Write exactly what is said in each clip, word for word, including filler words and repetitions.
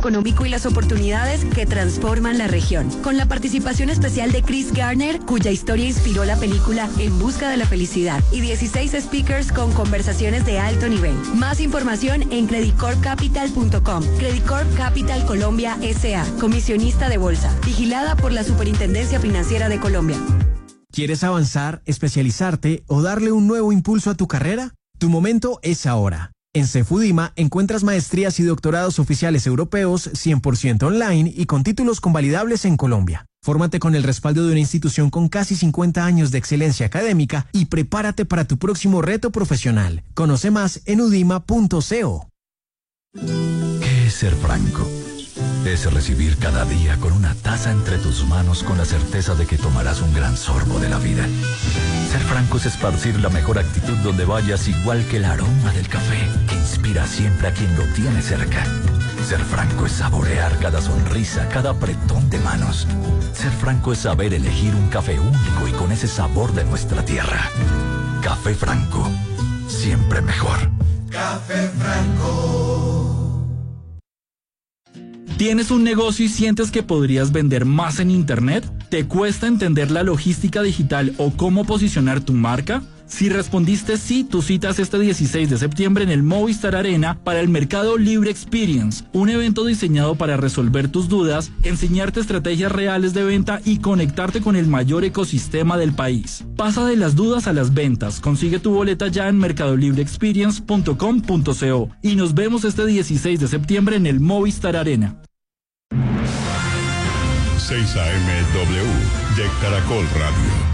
económico y las oportunidades que transforman la región. Con la participación especial de Chris Garner, cuya historia inspiró la película En busca de la felicidad, y dieciséis speakers con conversaciones de alto nivel. Más información en credit corp capital punto com. Credit Corp Capital Colombia S A, comisionista de bolsa, vigilada por la Superintendencia Financiera de Colombia. ¿Quieres avanzar, especializarte o darle un nuevo impulso a tu carrera? Tu momento es ahora. En Cefudima encuentras maestrías y doctorados oficiales europeos cien por ciento online y con títulos convalidables en Colombia. Fórmate con el respaldo de una institución con casi cincuenta años de excelencia académica y prepárate para tu próximo reto profesional. Conoce más en udima punto co. ¿Qué es ser franco? Es recibir cada día con una taza entre tus manos con la certeza de que tomarás un gran sorbo de la vida. Ser franco es esparcir la mejor actitud donde vayas, igual que el aroma del café que inspira siempre a quien lo tiene cerca. Ser franco es saborear cada sonrisa, cada apretón de manos. Ser franco es saber elegir un café único y con ese sabor de nuestra tierra. Café Franco, siempre mejor. Café Franco. ¿Tienes un negocio y sientes que podrías vender más en Internet? ¿Te cuesta entender la logística digital o cómo posicionar tu marca? Si respondiste sí, tu cita es este dieciséis de septiembre en el Movistar Arena para el Mercado Libre Experience, un evento diseñado para resolver tus dudas, enseñarte estrategias reales de venta y conectarte con el mayor ecosistema del país. Pasa de las dudas a las ventas. Consigue tu boleta ya en mercado libre experience punto com punto co y nos vemos este dieciséis de septiembre en el Movistar Arena. seis A M W de Caracol Radio.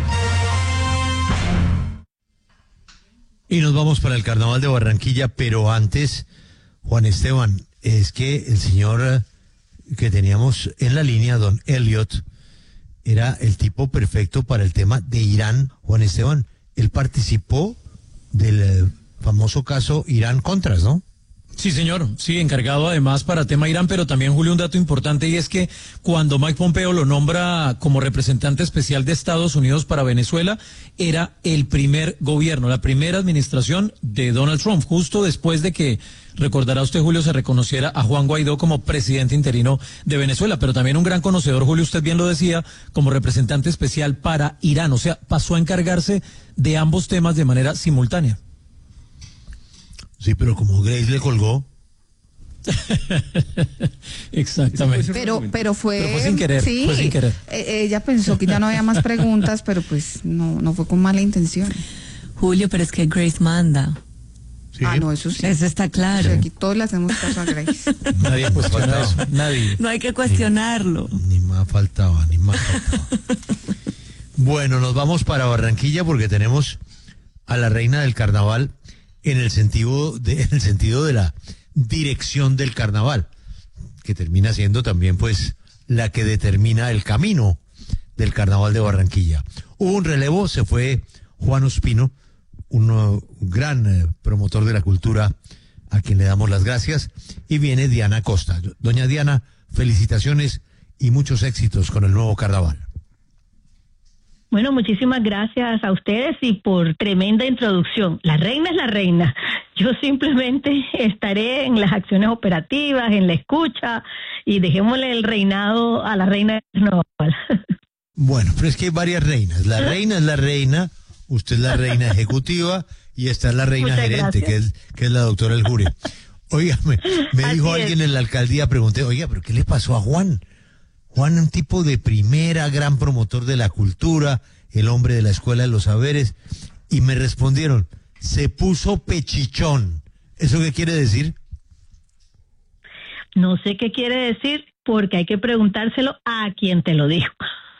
Y nos vamos para el Carnaval de Barranquilla, pero antes, Juan Esteban, es que el señor que teníamos en la línea, don Elliot, era el tipo perfecto para el tema de Irán. Juan Esteban, él participó del famoso caso Irán-Contras, ¿no? Sí, señor. Sí, encargado además para tema Irán, pero también, Julio, un dato importante, y es que cuando Mike Pompeo lo nombra como representante especial de Estados Unidos para Venezuela, era el primer gobierno, la primera administración de Donald Trump, justo después de que, recordará usted, Julio, se reconociera a Juan Guaidó como presidente interino de Venezuela, pero también un gran conocedor, Julio, usted bien lo decía, como representante especial para Irán, o sea, pasó a encargarse de ambos temas de manera simultánea. Sí, pero como Grace le colgó. Exactamente. Pero, pero fue, pero fue sin querer. Sí, fue sin querer. Eh, ella pensó que ya no había más preguntas, pero pues no, no fue con mala intención. Julio, pero es que Grace manda. Sí. Ah, no, eso sí. Eso está claro. Sí, aquí todos le hacemos caso a Grace. Nadie cuestiona eso. Nadie. No hay que cuestionarlo. Ni, ni más faltaba, ni más faltaba. Bueno, nos vamos para Barranquilla porque tenemos a la reina del carnaval en el sentido de, en el sentido de la dirección del carnaval, que termina siendo también pues la que determina el camino del carnaval de Barranquilla. Hubo un relevo, se fue Juan Ospino, un uh, gran eh, promotor de la cultura a quien le damos las gracias, y viene Diana Costa. Doña Diana, felicitaciones y muchos éxitos con el nuevo carnaval. Bueno, muchísimas gracias a ustedes y por tremenda introducción. La reina es la reina. Yo simplemente estaré en las acciones operativas, en la escucha, y dejémosle el reinado a la reina del carnaval. Bueno, pero es que hay varias reinas. La reina es la reina, usted es la reina ejecutiva y esta es la reina Muchas gerente, que es, que es la doctora El Jure. Oiga, me, me dijo Así alguien es. en la alcaldía, pregunté, oiga, ¿pero qué le pasó a Juan? Juan, un tipo de primera, gran promotor de la cultura, el hombre de la escuela de los saberes, y me respondieron, se puso pechichón. ¿Eso qué quiere decir? No sé qué quiere decir, porque hay que preguntárselo a quien te lo dijo.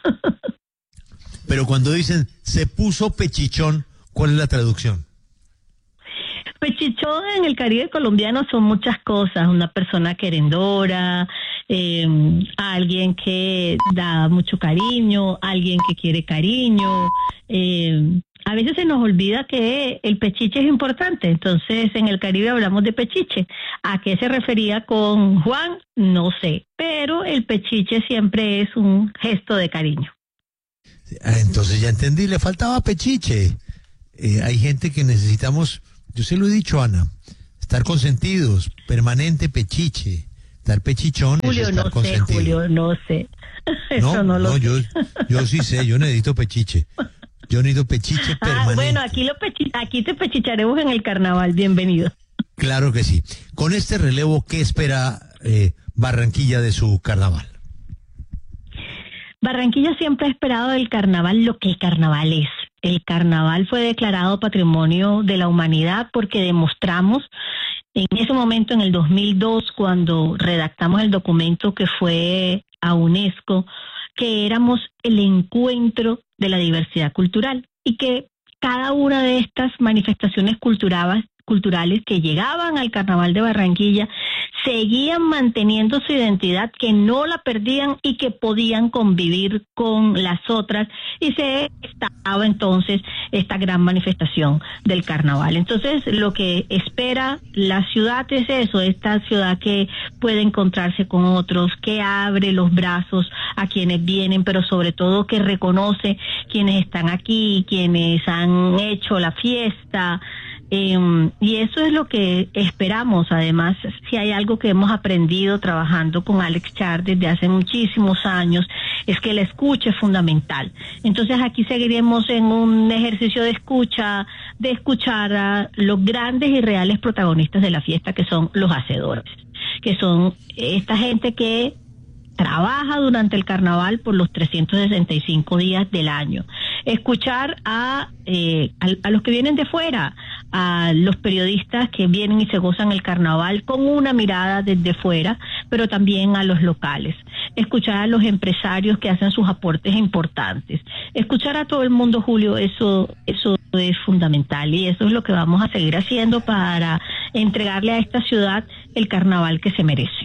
Pero cuando dicen, se puso pechichón, ¿cuál es la traducción? Pechichón en el Caribe colombiano son muchas cosas, una persona querendora, eh, alguien que da mucho cariño, alguien que quiere cariño. Eh, a veces se nos olvida que el pechiche es importante, entonces en el Caribe hablamos de pechiche. ¿A qué se refería con Juan? No sé, pero el pechiche siempre es un gesto de cariño. Ah, entonces ya entendí, le faltaba pechiche. Eh, hay gente que necesitamos, yo se lo he dicho, Ana, estar consentidos, permanente pechiche, estar pechichón Julio, es estar no sé, consentido. Julio, no sé. Eso No, no, lo no, sé. yo, yo sí sé, yo necesito pechiche. Yo necesito pechiche Ah, permanente. bueno, aquí, lo pechi- aquí te pechicharemos en el carnaval. Bienvenido. Claro que sí. Con este relevo, ¿qué espera eh, Barranquilla de su carnaval? Barranquilla siempre ha esperado del carnaval lo que el carnaval es. El carnaval fue declarado Patrimonio de la Humanidad porque demostramos en ese momento, en el dos mil dos, cuando redactamos el documento que fue a UNESCO, que éramos el encuentro de la diversidad cultural y que cada una de estas manifestaciones culturales, culturales que llegaban al Carnaval de Barranquilla seguían manteniendo su identidad, que no la perdían y que podían convivir con las otras, y se estaba entonces esta gran manifestación del carnaval. Entonces, lo que espera la ciudad es eso, esta ciudad que puede encontrarse con otros, que abre los brazos a quienes vienen, pero sobre todo que reconoce quienes están aquí, quienes han hecho la fiesta. Eh, y eso es lo que esperamos. Además, si hay algo que hemos aprendido trabajando con Alex Char desde hace muchísimos años, es que la escucha es fundamental. Entonces aquí seguiremos en un ejercicio de escucha, de escuchar a los grandes y reales protagonistas de la fiesta, que son los hacedores, que son esta gente que trabaja durante el carnaval por los trescientos sesenta y cinco días del año. Escuchar a, eh, a, a los que vienen de fuera, a los periodistas que vienen y se gozan el carnaval con una mirada desde fuera, pero también a los locales. Escuchar a los empresarios que hacen sus aportes importantes. Escuchar a todo el mundo, Julio, eso, eso es fundamental, y eso es lo que vamos a seguir haciendo para entregarle a esta ciudad el carnaval que se merece.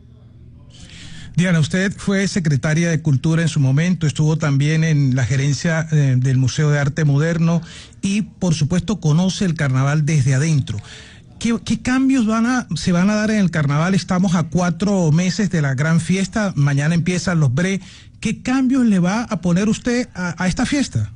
Diana, usted fue secretaria de Cultura en su momento, estuvo también en la gerencia eh, del Museo de Arte Moderno y, por supuesto, conoce el carnaval desde adentro. ¿Qué, qué cambios van a, se van a dar en el carnaval? Estamos a cuatro meses de la gran fiesta, mañana empiezan los Bre. ¿Qué cambios le va a poner usted a, a esta fiesta?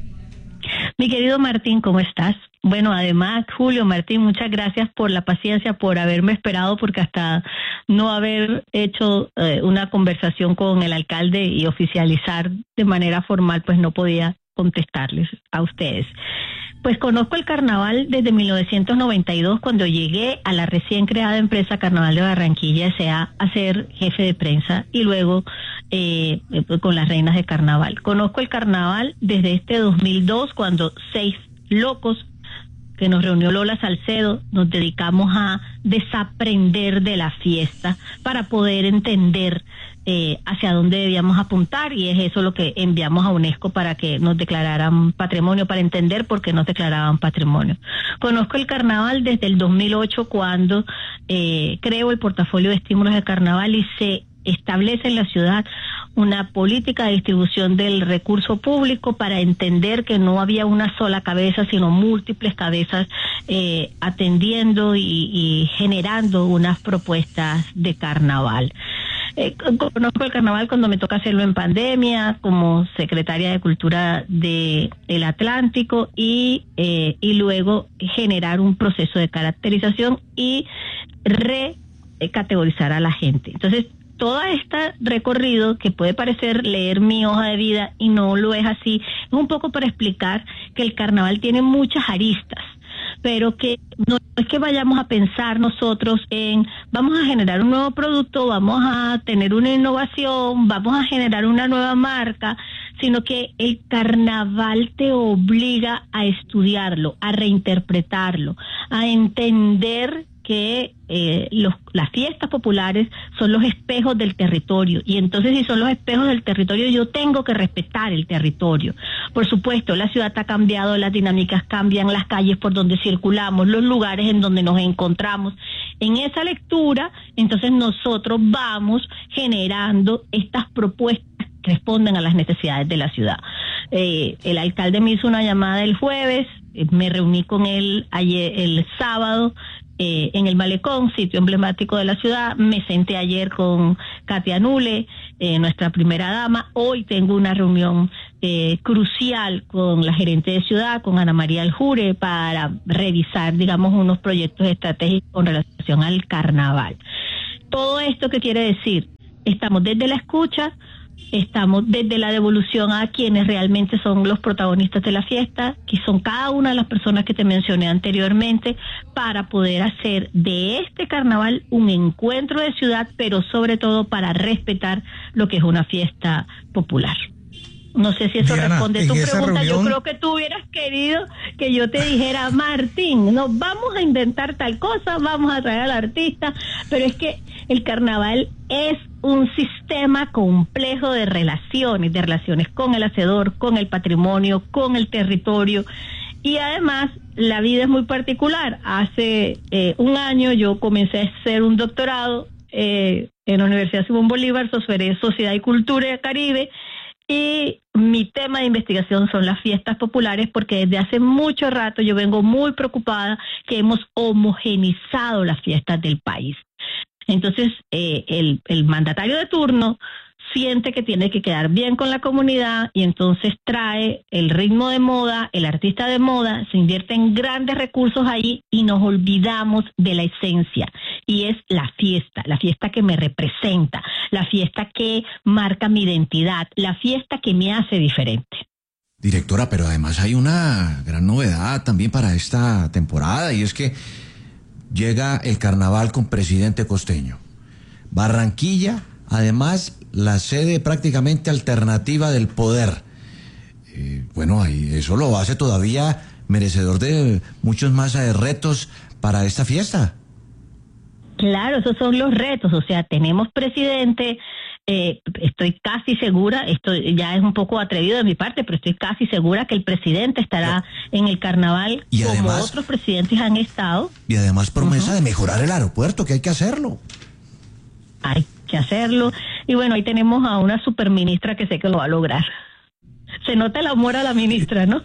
Mi querido Martín, ¿cómo estás? Bueno, además, Julio, Martín, muchas gracias por la paciencia, por haberme esperado, porque hasta no haber hecho eh, una conversación con el alcalde y oficializar de manera formal, pues no podía contestarles a ustedes. Pues conozco el carnaval desde mil novecientos noventa y dos, cuando llegué a la recién creada empresa Carnaval de Barranquilla S A a ser jefe de prensa, y luego eh, con las reinas de carnaval. Conozco el carnaval desde este dos mil dos, cuando seis locos que nos reunió Lola Salcedo, nos dedicamos a desaprender de la fiesta para poder entender eh, hacia dónde debíamos apuntar, y es eso lo que enviamos a UNESCO para que nos declararan patrimonio, para entender por qué nos declaraban patrimonio. Conozco el carnaval desde el dos mil ocho, cuando eh, creo el portafolio de estímulos de carnaval y se establece en la ciudad una política de distribución del recurso público para entender que no había una sola cabeza, sino múltiples cabezas eh, atendiendo y, y generando unas propuestas de carnaval. Eh, conozco el carnaval cuando me toca hacerlo en pandemia, como secretaria de Cultura de el Atlántico, y, eh, y luego generar un proceso de caracterización y recategorizar a la gente. Entonces, todo este recorrido, que puede parecer leer mi hoja de vida y no lo es así, es un poco para explicar que el carnaval tiene muchas aristas, pero que no es que vayamos a pensar nosotros en vamos a generar un nuevo producto, vamos a tener una innovación, vamos a generar una nueva marca, sino que el carnaval te obliga a estudiarlo, a reinterpretarlo, a entender que eh, los, las fiestas populares son los espejos del territorio, y entonces si son los espejos del territorio, yo tengo que respetar el territorio. Por supuesto, la ciudad ha cambiado, las dinámicas cambian, las calles por donde circulamos, los lugares en donde nos encontramos. En esa lectura, entonces nosotros vamos generando estas propuestas que responden a las necesidades de la ciudad. Eh, el alcalde me hizo una llamada el jueves, eh, me reuní con él ayer, el sábado, Eh, en el Malecón, sitio emblemático de la ciudad. Me senté ayer con Katia Nule, eh, nuestra primera dama. Hoy tengo una reunión eh, crucial con la gerente de ciudad, con Ana María Aljure, para revisar, digamos, unos proyectos estratégicos con relación al carnaval. Todo esto, ¿qué quiere decir? Estamos desde la escucha, estamos desde la devolución a quienes realmente son los protagonistas de la fiesta, que son cada una de las personas que te mencioné anteriormente, para poder hacer de este carnaval un encuentro de ciudad, pero sobre todo para respetar lo que es una fiesta popular. No sé si eso Diana, responde a tu pregunta. Reunión... Yo creo que tú hubieras querido que yo te dijera, Martín, nos vamos a inventar tal cosa, vamos a traer al artista, pero es que el carnaval es un sistema complejo de relaciones, de relaciones con el hacedor, con el patrimonio, con el territorio, y además la vida es muy particular. Hace eh, un año yo comencé a hacer un doctorado eh, en la Universidad Simón Bolívar sobre Sociedad y Cultura del Caribe, y mi tema de investigación son las fiestas populares, porque desde hace mucho rato yo vengo muy preocupada que hemos homogenizado las fiestas del país. Entonces, eh, el, el mandatario de turno siente que tiene que quedar bien con la comunidad y entonces trae el ritmo de moda, el artista de moda, se invierte en grandes recursos ahí y nos olvidamos de la esencia, y es la fiesta, la fiesta que me representa, la fiesta que marca mi identidad, la fiesta que me hace diferente. Directora, pero además hay una gran novedad también para esta temporada, y es que llega el carnaval con presidente costeño. Barranquilla, además, la sede prácticamente alternativa del poder. Eh, bueno, ahí eso lo hace todavía merecedor de muchos más eh, retos para esta fiesta. Claro, esos son los retos, o sea, tenemos presidente, eh, estoy casi segura, esto ya es un poco atrevido de mi parte, pero estoy casi segura que el presidente estará no. en el carnaval, y como además, otros presidentes han estado. Y además promesa uh-huh. de mejorar el aeropuerto, que hay que hacerlo. Hay que hacerlo, y bueno, ahí tenemos a una superministra que sé que lo va a lograr. Se nota el amor a la ministra, ¿no?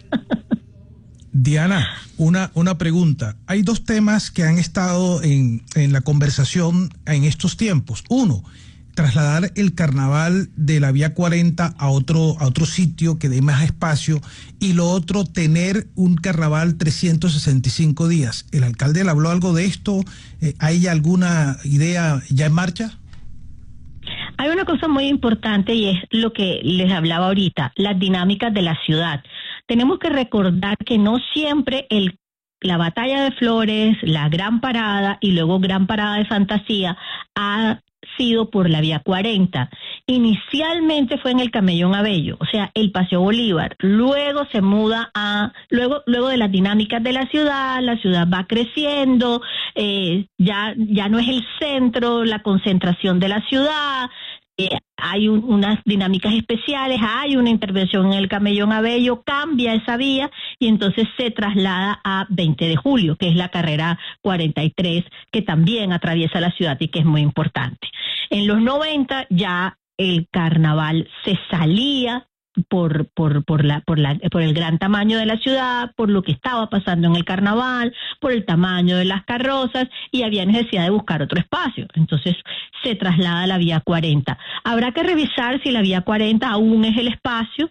Diana, una, una pregunta. Hay dos temas que han estado en, en la conversación en estos tiempos. Uno, trasladar el carnaval de la Vía cuarenta a otro, a otro sitio que dé más espacio, y lo otro, tener un carnaval trescientos sesenta y cinco días. ¿El alcalde le habló algo de esto? Eh, ¿Hay alguna idea ya en marcha? Hay una cosa muy importante, y es lo que les hablaba ahorita, las dinámicas de la ciudad. Tenemos que recordar que no siempre el, la batalla de Flores, la gran parada y luego gran parada de fantasía ha sido por la Vía cuarenta. Inicialmente fue en el Camellón Abello, o sea, el Paseo Bolívar. Luego se muda a, luego, luego de las dinámicas de la ciudad, la ciudad va creciendo, eh, ya, ya no es el centro, la concentración de la ciudad. Eh, hay un, unas dinámicas especiales, hay una intervención en el Camellón Abello, cambia esa vía y entonces se traslada a veinte de julio, que es la carrera cuarenta y tres, que también atraviesa la ciudad y que es muy importante. En los noventa ya el carnaval se salía por por por la por la por el gran tamaño de la ciudad, por lo que estaba pasando en el carnaval, por el tamaño de las carrozas, y había necesidad de buscar otro espacio. Entonces se traslada a la Vía cuarenta. Habrá que revisar si la Vía cuarenta aún es el espacio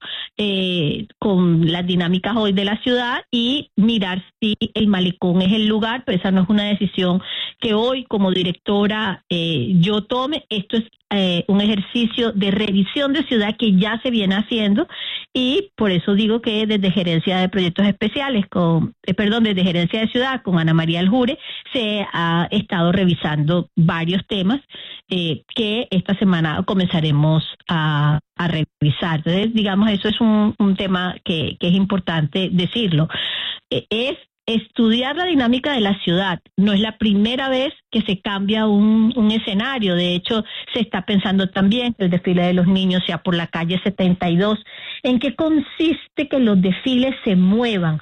eh, con las dinámicas hoy de la ciudad, y mirar si el malecón es el lugar, pero esa no es una decisión que hoy como directora eh, yo tome. Esto es Eh, un ejercicio de revisión de ciudad que ya se viene haciendo, y por eso digo que desde Gerencia de Proyectos Especiales, con eh, perdón, desde Gerencia de Ciudad con Ana María Aljure, se ha estado revisando varios temas eh, que esta semana comenzaremos a, a revisar. Entonces, digamos, eso es un, un tema que, que es importante decirlo. Eh, es estudiar la dinámica de la ciudad. No es la primera vez que se cambia un, un escenario. De hecho, se está pensando también que el desfile de los niños sea por la calle setenta y dos. ¿En qué consiste que los desfiles se muevan?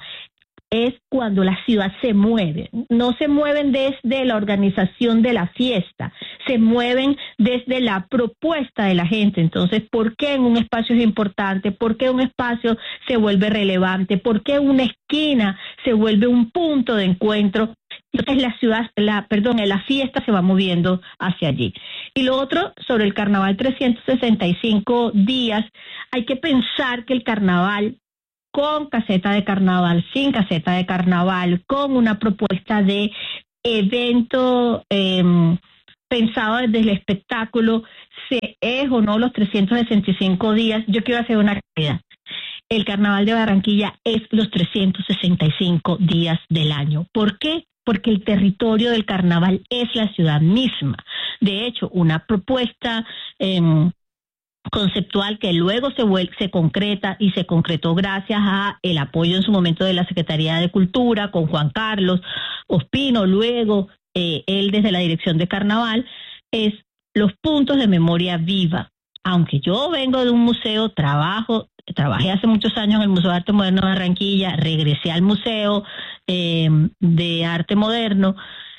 Es cuando la ciudad se mueve. No se mueven desde la organización de la fiesta, se mueven desde la propuesta de la gente. Entonces, ¿por qué en un espacio es importante? ¿Por qué un espacio se vuelve relevante? ¿Por qué una esquina se vuelve un punto de encuentro? Entonces la ciudad, la, perdón, la fiesta se va moviendo hacia allí. Y lo otro, sobre el carnaval trescientos sesenta y cinco días, hay que pensar que el carnaval, con caseta de carnaval, sin caseta de carnaval, con una propuesta de evento eh, pensado desde el espectáculo, si es o no los trescientos sesenta y cinco días. Yo quiero hacer una realidad. El Carnaval de Barranquilla es los trescientos sesenta y cinco días del año. ¿Por qué? Porque el territorio del Carnaval es la ciudad misma. De hecho, una propuesta eh, conceptual que luego se vuelve, se concreta y se concretó gracias a el apoyo en su momento de la Secretaría de Cultura con Juan Carlos Ospino, luego eh, él desde la Dirección de Carnaval, es los puntos de memoria viva. Aunque yo vengo de un museo, trabajo, trabajé hace muchos años en el Museo de Arte Moderno de Barranquilla, regresé al Museo eh, de Arte Moderno,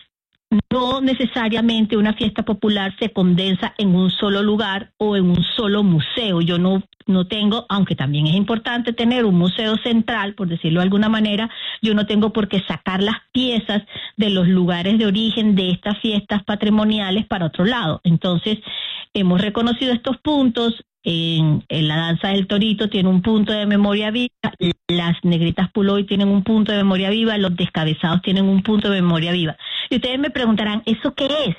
no necesariamente una fiesta popular se condensa en un solo lugar o en un solo museo. Yo no, no tengo, aunque también es importante tener un museo central, por decirlo de alguna manera, yo no tengo por qué sacar las piezas de los lugares de origen de estas fiestas patrimoniales para otro lado. Entonces, hemos reconocido estos puntos. En, en la danza del torito tiene un punto de memoria viva, las negritas Puloy tienen un punto de memoria viva, los descabezados tienen un punto de memoria viva. Y ustedes me preguntarán, ¿eso qué es?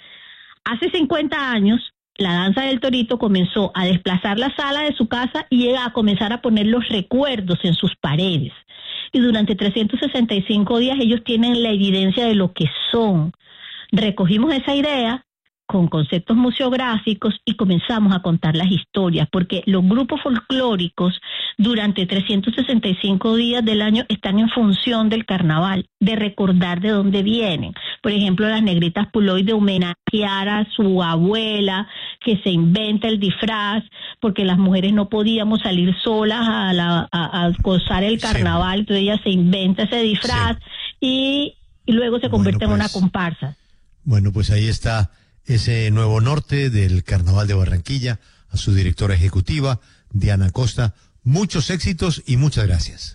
Hace cincuenta años, la danza del torito comenzó a desplazar la sala de su casa y a comenzar a poner los recuerdos en sus paredes. Y durante trescientos sesenta y cinco días ellos tienen la evidencia de lo que son. Recogimos esa idea con conceptos museográficos y comenzamos a contar las historias, porque los grupos folclóricos durante trescientos sesenta y cinco días del año están en función del carnaval, de recordar de dónde vienen. Por ejemplo, las negritas Puloy, de homenajear a su abuela, que se inventa el disfraz, porque las mujeres no podíamos salir solas a, la, a, a gozar el carnaval, sí. Entonces ella se inventa ese disfraz, sí. y, y luego se convierte bueno, pues, en una comparsa. Bueno, pues ahí está ese nuevo norte del Carnaval de Barranquilla, a su directora ejecutiva, Diana Costa. Muchos éxitos y muchas gracias.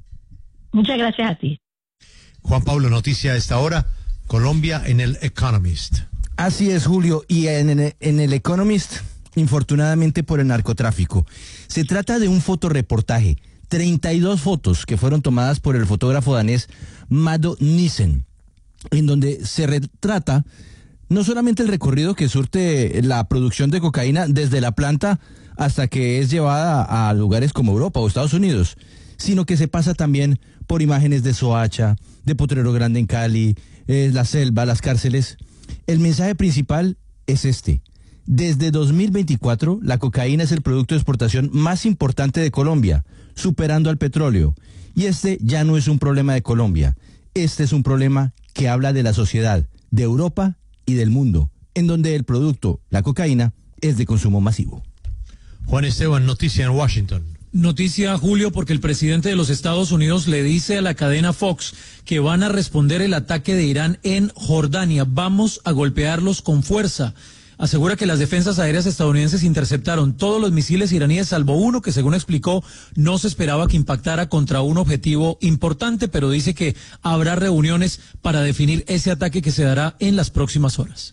Muchas gracias a ti. Juan Pablo, noticia a esta hora, Colombia en el Economist. Así es, Julio, y en, en, en el Economist, infortunadamente por el narcotráfico. Se trata de un fotoreportaje, treinta y dos fotos que fueron tomadas por el fotógrafo danés Mado Nissen, en donde se retrata no solamente el recorrido que surte la producción de cocaína desde la planta hasta que es llevada a lugares como Europa o Estados Unidos, sino que se pasa también por imágenes de Soacha, de Potrero Grande en Cali, eh, la selva, las cárceles. El mensaje principal es este. Desde dos mil veinticuatro, la cocaína es el producto de exportación más importante de Colombia, superando al petróleo. Y este ya no es un problema de Colombia. Este es un problema que habla de la sociedad, de Europa y del mundo, en donde el producto, la cocaína, es de consumo masivo. Juan Esteban, noticia en Washington. Noticia, Julio, porque el presidente de los Estados Unidos le dice a la cadena Fox que van a responder el ataque de Irán en Jordania. Vamos a golpearlos con fuerza. Asegura que las defensas aéreas estadounidenses interceptaron todos los misiles iraníes, salvo uno que, según explicó, no se esperaba que impactara contra un objetivo importante, pero dice que habrá reuniones para definir ese ataque que se dará en las próximas horas.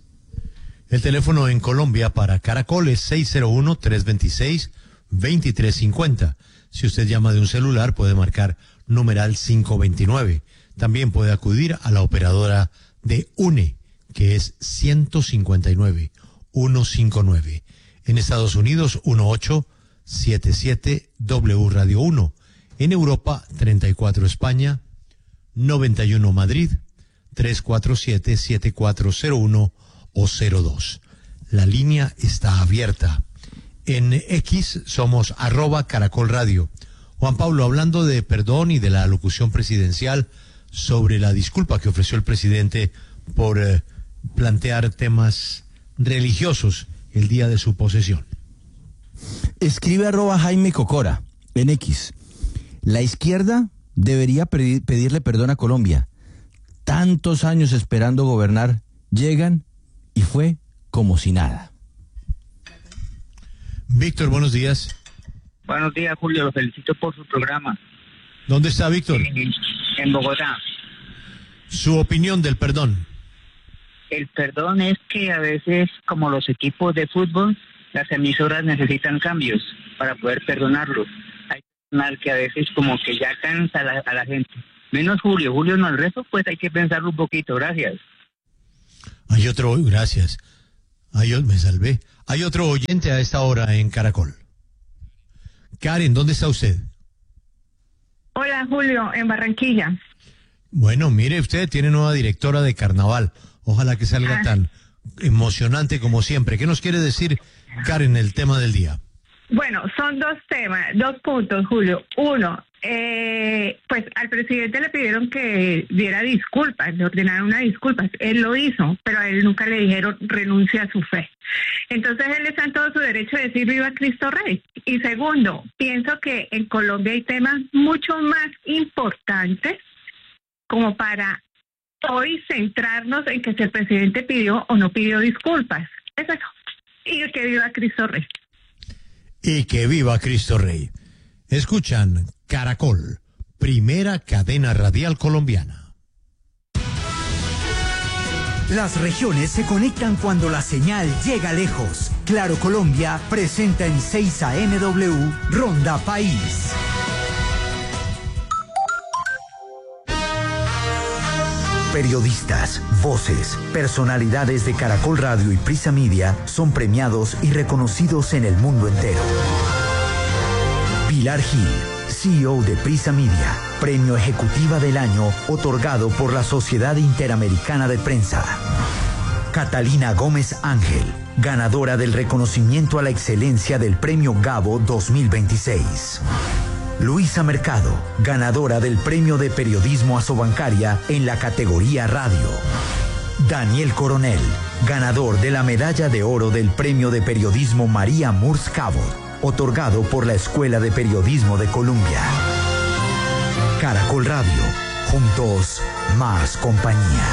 El teléfono en Colombia para Caracol es seis cero uno, tres dos seis, dos tres cinco cero. Si usted llama de un celular, puede marcar numeral cinco veintinueve. También puede acudir a la operadora de UNE, que es ciento cincuenta y nueve, ciento cincuenta y nueve. En Estados Unidos, dieciocho setenta y siete W Radio uno. En Europa, treinta y cuatro España, noventa y uno Madrid, trescientos cuarenta y siete, setenta y cuatro cero uno o cero dos. La línea está abierta. En X somos arroba Caracol Radio. Juan Pablo, hablando de perdón y de la alocución presidencial sobre la disculpa que ofreció el presidente por eh, plantear temas religiosos el día de su posesión. Escribe arroba Jaime Cocora en X. La izquierda debería pedir, pedirle perdón a Colombia. Tantos años esperando gobernar, llegan y fue como si nada. Víctor, buenos días. Buenos días, Julio, lo felicito por su programa. ¿Dónde está Víctor? En, en Bogotá. Su opinión del perdón. El perdón es que a veces, como los equipos de fútbol, las emisoras necesitan cambios para poder perdonarlos. Hay personal que a veces como que ya cansa a la, a la gente. Menos Julio, Julio no, el resto pues hay que pensarlo un poquito, gracias. Hay otro, gracias. Hay, o- me salvé. Hay otro oyente a esta hora en Caracol. Karen, ¿dónde está usted? Hola, Julio, en Barranquilla. Bueno, mire, usted tiene nueva directora de carnaval. Ojalá que salga Ah. tan emocionante como siempre. ¿Qué nos quiere decir, Karen, el tema del día? Bueno, son dos temas, dos puntos, Julio. Uno, eh, pues al presidente le pidieron que diera disculpas, le ordenaron una disculpas. Él lo hizo, pero a él nunca le dijeron renuncia a su fe. Entonces él está en todo su derecho de decir viva Cristo Rey. Y segundo, pienso que en Colombia hay temas mucho más importantes como para hoy centrarnos en que si el presidente pidió o no pidió disculpas. Es eso. Y que viva Cristo Rey. Y que viva Cristo Rey. Escuchan Caracol, primera cadena radial colombiana. Las regiones se conectan cuando la señal llega lejos. Claro Colombia presenta en seis A M W Ronda País. Periodistas, voces, personalidades de Caracol Radio y Prisa Media son premiados y reconocidos en el mundo entero. Pilar Gil, C E O de Prisa Media, Premio Ejecutiva del Año otorgado por la Sociedad Interamericana de Prensa. Catalina Gómez Ángel, ganadora del reconocimiento a la excelencia del Premio Gabo dos mil veintiséis. Luisa Mercado, ganadora del Premio de Periodismo Asobancaria en la categoría Radio. Daniel Coronel, ganador de la Medalla de Oro del Premio de Periodismo María Murs Cabot, otorgado por la Escuela de Periodismo de Colombia. Caracol Radio, juntos, más compañía.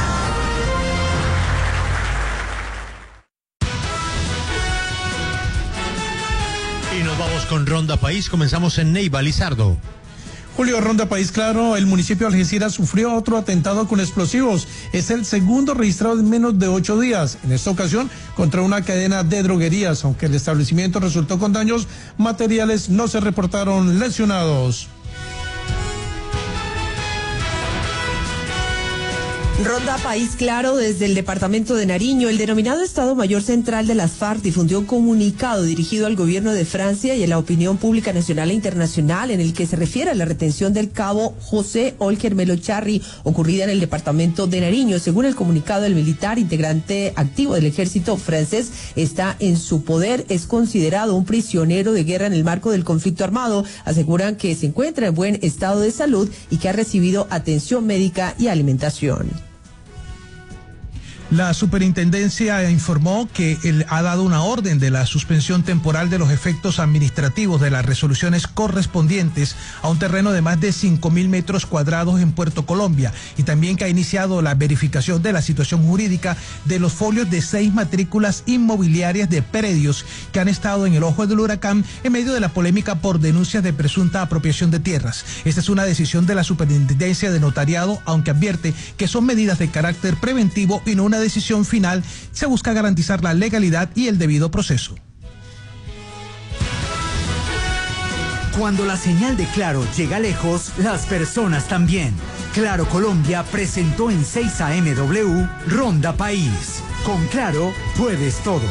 Y nos vamos con Ronda País. Comenzamos en Neiva, Lizardo. Julio, Ronda País Claro, el municipio de Algeciras sufrió otro atentado con explosivos. Es el segundo registrado en menos de ocho días. En esta ocasión, contra una cadena de droguerías. Aunque el establecimiento resultó con daños materiales, no se reportaron lesionados. Ronda País Claro desde el departamento de Nariño. El denominado Estado Mayor Central de las FARC difundió un comunicado dirigido al gobierno de Francia y a la opinión pública nacional e internacional en el que se refiere a la retención del cabo José Olker Melocharri ocurrida en el departamento de Nariño. Según el comunicado, el militar integrante activo del ejército francés está en su poder, es considerado un prisionero de guerra en el marco del conflicto armado. Aseguran que se encuentra en buen estado de salud y que ha recibido atención médica y alimentación. La superintendencia informó que él ha dado una orden de la suspensión temporal de los efectos administrativos de las resoluciones correspondientes a un terreno de más de cinco mil metros cuadrados en Puerto Colombia y también que ha iniciado la verificación de la situación jurídica de los folios de seis matrículas inmobiliarias de predios que han estado en el ojo del huracán en medio de la polémica por denuncias de presunta apropiación de tierras. Esta es una decisión de la superintendencia de notariado, aunque advierte que son medidas de carácter preventivo y no una decisión final. Se busca garantizar la legalidad y el debido proceso. Cuando la señal de Claro llega lejos, las personas también. Claro Colombia presentó en seis A M W Ronda País. Con Claro puedes todo.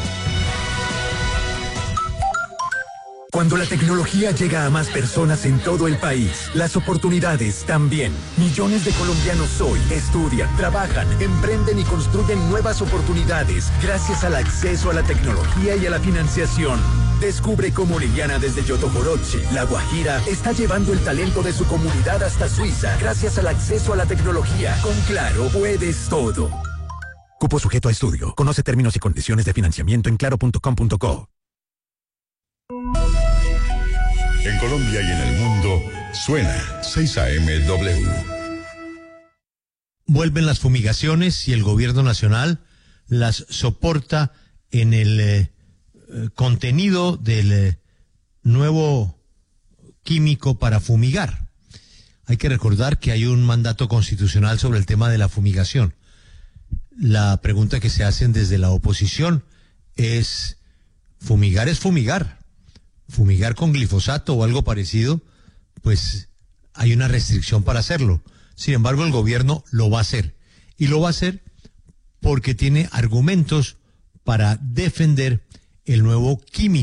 Cuando la tecnología llega a más personas en todo el país, las oportunidades también. Millones de colombianos hoy estudian, trabajan, emprenden y construyen nuevas oportunidades gracias al acceso a la tecnología y a la financiación. Descubre cómo Liliana desde Yotojoroche, La Guajira, está llevando el talento de su comunidad hasta Suiza gracias al acceso a la tecnología. Con Claro puedes todo. Cupo sujeto a estudio. Conoce términos y condiciones de financiamiento en claro punto com punto co. En Colombia y en el mundo, suena seis A M W. Vuelven las fumigaciones y el gobierno nacional las soporta en el eh, contenido del eh, nuevo químico para fumigar. Hay que recordar que hay un mandato constitucional sobre el tema de la fumigación. La pregunta que se hacen desde la oposición es, ¿fumigar es fumigar? Fumigar con glifosato o algo parecido, pues hay una restricción para hacerlo. Sin embargo, el gobierno lo va a hacer. Y lo va a hacer porque tiene argumentos para defender el nuevo químico